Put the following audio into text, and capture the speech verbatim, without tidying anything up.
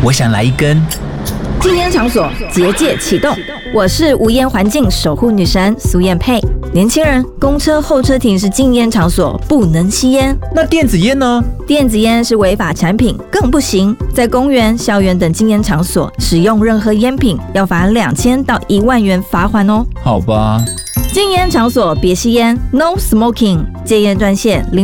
我想来一根。 禁烟场所结界启动，我是无烟环境守护女神苏燕佩。年轻人，公车候车亭是禁烟场所，不能吸烟。 那电子烟呢？ 电子烟是违法产品，更不行。在公园、校园等禁烟场所使用任何烟品，要罚两千到一万元罚款哦。 好吧。 禁烟场所别吸烟 ，No Smoking。戒烟专线零。